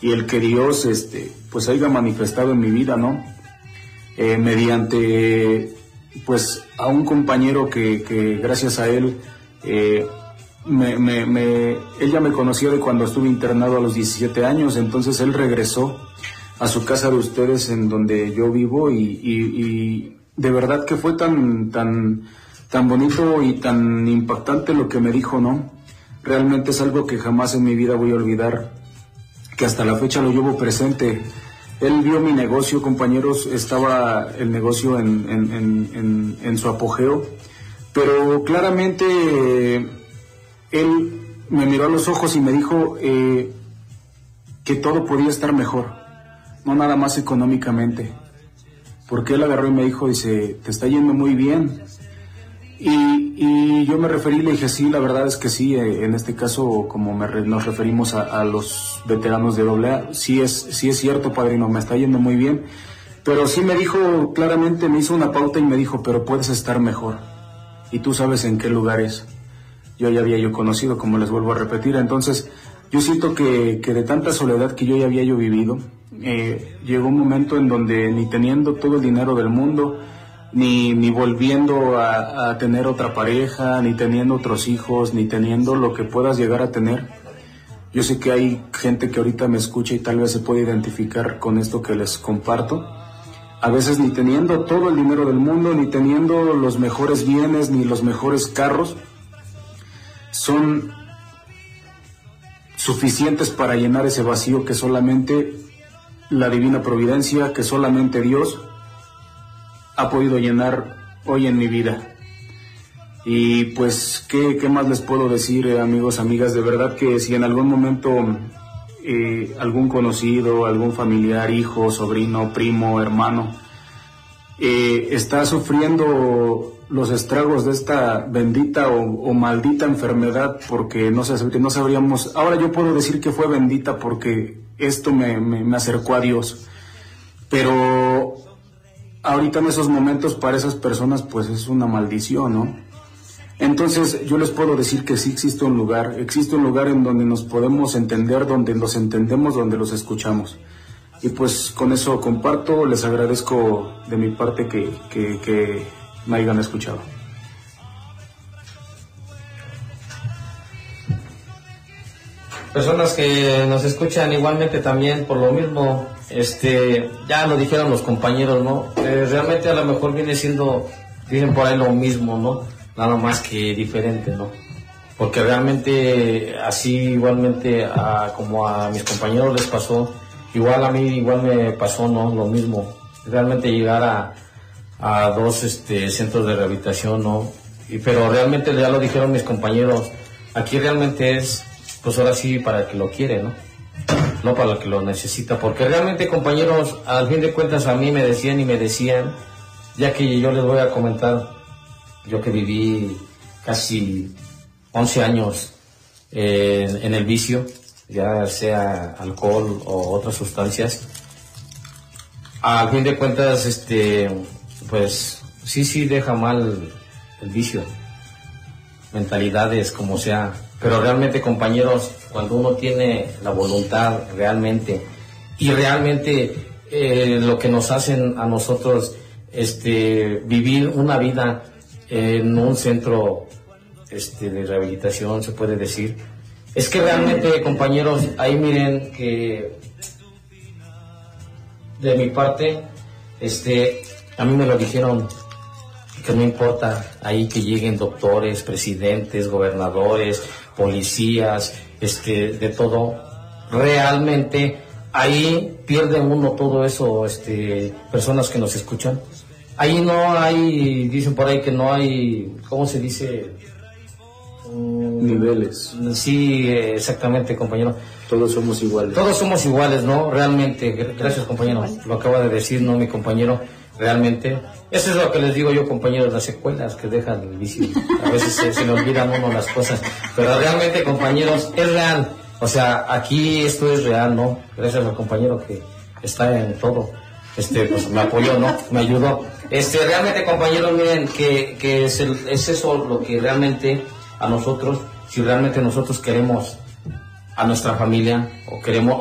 y el que Dios pues haya manifestado en mi vida, ¿no? Mediante pues a un compañero que gracias a él él ya me conocía de cuando estuve internado a los 17 años, entonces él regresó a su casa de ustedes en donde yo vivo y de verdad que fue tan bonito y tan impactante lo que me dijo, ¿no? Realmente es algo que jamás en mi vida voy a olvidar, que hasta la fecha lo llevo presente. Él vio mi negocio, compañeros, estaba el negocio en su apogeo, pero claramente él me miró a los ojos y me dijo que todo podía estar mejor, no nada más económicamente, porque él agarró y me dijo, dice, te está yendo muy bien. Y yo me referí, le dije, sí, la verdad es que sí, en este caso, como nos referimos a los veteranos de AA, sí es cierto, padrino, me está yendo muy bien, pero sí me dijo claramente, me hizo una pauta y me dijo, pero puedes estar mejor, y tú sabes en qué lugares yo ya había conocido, como les vuelvo a repetir. Entonces yo siento que de tanta soledad que yo ya había vivido, llegó un momento en donde ni teniendo todo el dinero del mundo, ni volviendo a tener otra pareja, ni teniendo otros hijos, ni teniendo lo que puedas llegar a tener. Yo sé que hay gente que ahorita me escucha y tal vez se puede identificar con esto que les comparto. A veces ni teniendo todo el dinero del mundo, ni teniendo los mejores bienes, ni los mejores carros, son suficientes para llenar ese vacío que solamente la divina providencia, que solamente Dios ha podido llenar hoy en mi vida. Y pues, ¿qué más les puedo decir, amigos, amigas? De verdad que si en algún momento algún conocido, algún familiar, hijo, sobrino, primo, hermano, está sufriendo los estragos de esta bendita o maldita enfermedad, porque no sabríamos, ahora yo puedo decir que fue bendita porque esto me acercó a Dios, pero ahorita en esos momentos para esas personas pues es una maldición, ¿no? Entonces yo les puedo decir que sí existe un lugar en donde nos podemos entender, donde nos entendemos, donde los escuchamos. Y pues con eso comparto, les agradezco de mi parte que me hayan escuchado. Personas que nos escuchan igualmente también por lo mismo, ya lo dijeron los compañeros, ¿no? Realmente a lo mejor viene siendo, dicen por ahí lo mismo, ¿no? Nada más que diferente, ¿no? Porque realmente así igualmente como a mis compañeros les pasó, igual a mí igual me pasó, ¿no? Lo mismo. Realmente llegar a dos centros de rehabilitación, ¿no? Pero realmente ya lo dijeron mis compañeros, aquí realmente es, pues ahora sí, para el que lo quiere, ¿no? No para el que lo necesita, porque realmente, compañeros, al fin de cuentas a mí me decían, ya que yo les voy a comentar, yo que viví casi 11 años en el vicio, ya sea alcohol o otras sustancias, al fin de cuentas, pues sí deja mal el vicio, mentalidades, como sea. Pero realmente, compañeros, cuando uno tiene la voluntad realmente, y realmente lo que nos hacen a nosotros vivir una vida en un centro de rehabilitación, se puede decir, es que realmente, compañeros, ahí miren que de mi parte, a mí me lo dijeron, que no importa ahí que lleguen doctores, presidentes, gobernadores, policías, de todo, realmente ahí pierde uno todo eso, personas que nos escuchan. Ahí no hay, dicen por ahí que no hay, ¿cómo se dice? Niveles. Sí, exactamente, compañero. Todos somos iguales. Todos somos iguales, ¿no? Realmente, gracias, compañero. Lo acaba de decir, ¿no, mi compañero? Realmente, eso es lo que les digo yo, compañeros, las secuelas que dejan el vicio. A veces se le olvidan uno las cosas, pero realmente, compañeros, es real. O sea, aquí esto es real, ¿no? Gracias al compañero que está en todo. Pues me apoyó, ¿no? Me ayudó. Realmente, compañeros, miren que es eso lo que realmente a nosotros, si realmente nosotros queremos a nuestra familia o queremos